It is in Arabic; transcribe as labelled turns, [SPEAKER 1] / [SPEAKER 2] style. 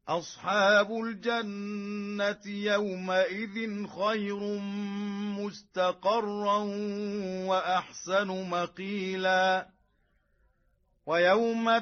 [SPEAKER 1] أصحاب الجنة يومئذ خير مستقرا وأحسن مقيلا ويوم